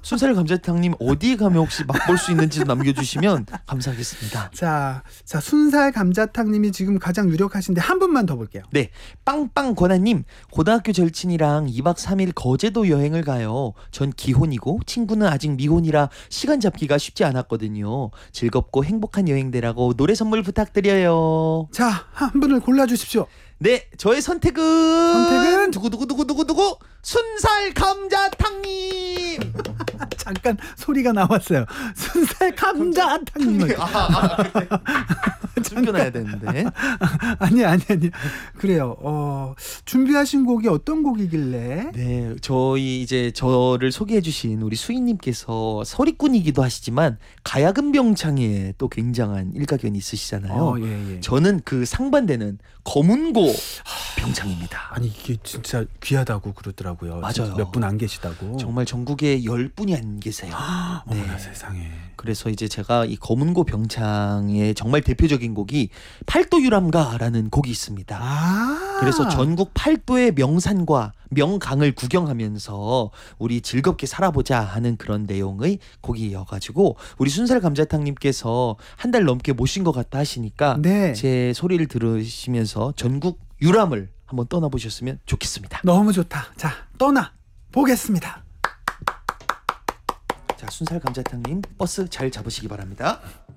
순살 감자탕님 어디에 가면 혹시 맛볼 수 있는지 남겨주시면 감사하겠습니다. 자, 순살 감자탕님이 지금 가장 유력하신데 한 분만 더 볼게요. 네, 빵빵권아님, 고등학교 절친이랑 2박 3일 거제도 여행을 가요. 전 기혼이고 친구는 아직 미혼이라 시간 잡기가 쉽지 않았거든요. 즐겁고 행복한 여행 되라고 노래 선물 부탁드려요. 자, 한 분을 골라주십시오. 네, 저의 선택은 두구두구두구두구 순살 감자탕님. 잠깐 소리가 나왔어요. 순살 감자탕님. 숨겨놔야 되는데. 아니. 그래요. 준비하신 곡이 어떤 곡이길래? 네, 저희 이제 저를 소개해주신 우리 수인님께서 서리꾼이기도 하시지만 가야금병창에 또 굉장한 일가견이 있으시잖아요. 예. 저는 그 상반되는 검은고 병창입니다. 아니 이게 진짜 귀하다고 그러더라고요. 맞아요. 몇 분 안 계시다고. 정말 전국에 10분이 안 계세요. 네. 어머나 세상에. 그래서 이제 제가 이 검은고 병창의 정말 대표적인 곡이 팔도 유람가라는 곡이 있습니다. 그래서 전국 8도의 명산과 명강을 구경하면서 우리 즐겁게 살아보자 하는 그런 내용의 곡이어가지고 우리 순살 감자탕님께서 한 달 넘게 모신 것 같다 하시니까 네. 제 소리를 들으시면서 전국 유람을 한번 떠나보셨으면 좋겠습니다. 너무 좋다. 자, 떠나 보겠습니다. 자, 순살 감자탕님 버스 잘 잡으시기 바랍니다.